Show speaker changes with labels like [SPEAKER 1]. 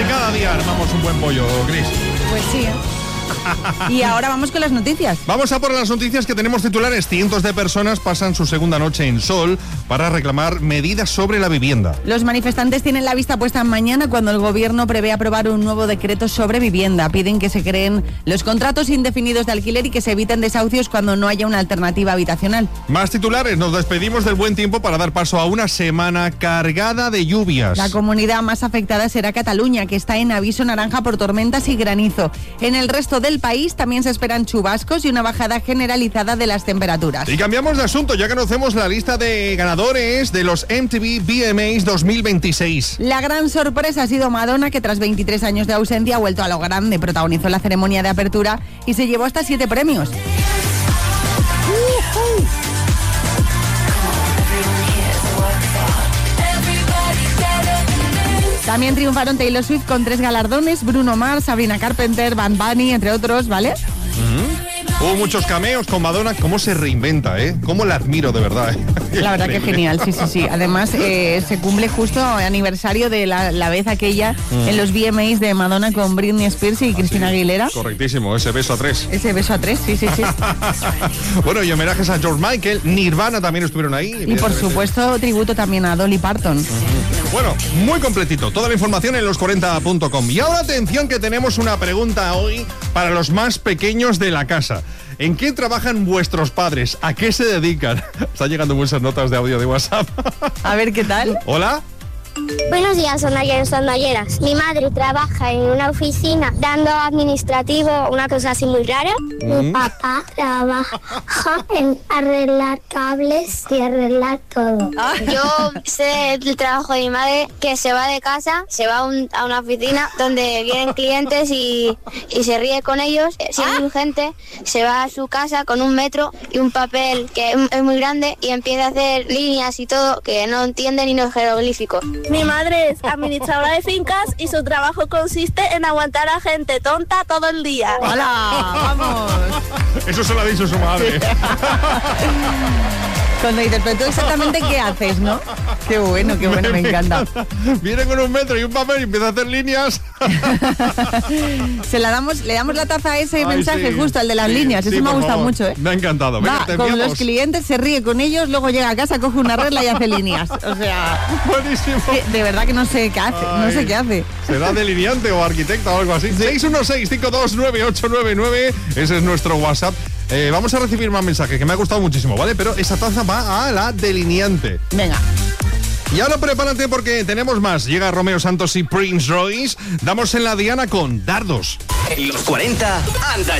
[SPEAKER 1] Si cada día armamos un buen pollo, Cris.
[SPEAKER 2] Pues sí, ¿eh? Y ahora vamos con las noticias.
[SPEAKER 1] Vamos a por las noticias que tenemos titulares. Cientos de personas pasan su segunda noche en Sol para reclamar medidas sobre la vivienda.
[SPEAKER 2] Los manifestantes tienen la vista puesta mañana cuando el gobierno prevé aprobar un nuevo decreto sobre vivienda. Piden que se creen los contratos indefinidos de alquiler y que se eviten desahucios cuando no haya una alternativa habitacional.
[SPEAKER 1] Más titulares. Nos despedimos del buen tiempo para dar paso a una semana cargada de lluvias.
[SPEAKER 2] La comunidad más afectada será Cataluña, que está en aviso naranja por tormentas y granizo. En el resto del país también se esperan chubascos y una bajada generalizada de las temperaturas.
[SPEAKER 1] Y cambiamos de asunto, ya conocemos la lista de ganadores de los MTV VMAs 2026.
[SPEAKER 2] La gran sorpresa ha sido Madonna, que tras 23 años de ausencia ha vuelto a lo grande. Protagonizó la ceremonia de apertura y se llevó hasta 7 premios. También triunfaron Taylor Swift con 3 galardones, Bruno Mars, Sabrina Carpenter, Bad Bunny, entre otros, ¿vale?
[SPEAKER 1] Hubo muchos cameos con Madonna. ¿Cómo se reinventa, eh? ¿Cómo la admiro, de verdad?
[SPEAKER 2] La verdad que genial, sí. Además, se cumple justo aniversario de la vez aquella en los VMAs de Madonna con Britney Spears y Cristina Aguilera.
[SPEAKER 1] Correctísimo, ese beso a 3.
[SPEAKER 2] Ese beso a 3, sí.
[SPEAKER 1] Bueno, y homenajes a George Michael, Nirvana también estuvieron ahí.
[SPEAKER 2] Y por supuesto, tributo también a Dolly Parton.
[SPEAKER 1] Bueno, muy completito. Toda la información en los40.com. Y ahora atención, que tenemos una pregunta hoy para los más pequeños de la casa. ¿En qué trabajan vuestros padres? ¿A qué se dedican? Están llegando muchas notas de audio de WhatsApp.
[SPEAKER 2] A ver, ¿qué tal?
[SPEAKER 1] ¿Hola?
[SPEAKER 3] Buenos días, sonalleras. Mi madre trabaja en una oficina dando administrativo, una cosa así muy rara. Mi papá trabaja en arreglar cables y arreglar todo.
[SPEAKER 4] Yo sé del trabajo de mi madre, que se va de casa, se va a una oficina donde vienen clientes y se ríe con ellos. Si es urgente, se va a su casa con un metro y un papel que es muy grande y empieza a hacer líneas y todo que no entiende ni los jeroglíficos.
[SPEAKER 5] Mi madre es administradora de fincas y su trabajo consiste en aguantar a gente tonta todo el día.
[SPEAKER 2] ¡Hola! ¡Vamos!
[SPEAKER 1] Eso se lo ha dicho su madre.
[SPEAKER 2] Cuando dices, pero tú exactamente qué haces, ¿no? Qué bueno, me encanta.
[SPEAKER 1] Viene con un metro y un papel y empieza a hacer líneas.
[SPEAKER 2] Le damos la taza a ese mensaje, sí. Justo al de las líneas. Eso me ha gustado mucho, ¿eh?
[SPEAKER 1] Me ha encantado. Venga,
[SPEAKER 2] Va con los clientes, se ríe con ellos, luego llega a casa, coge una regla y hace líneas. O sea...
[SPEAKER 1] Buenísimo.
[SPEAKER 2] De verdad que no sé qué hace. No sé qué hace.
[SPEAKER 1] ¿Será delineante o arquitecta o algo así? 616-529-899. Ese es nuestro WhatsApp. Vamos a recibir más mensajes, que me ha gustado muchísimo, ¿vale? Pero esa taza va a la delineante.
[SPEAKER 2] Venga.
[SPEAKER 1] Y ahora prepárate porque tenemos más. Llega Romeo Santos y Prince Royce. Damos en la diana con dardos.
[SPEAKER 6] En los 40 anda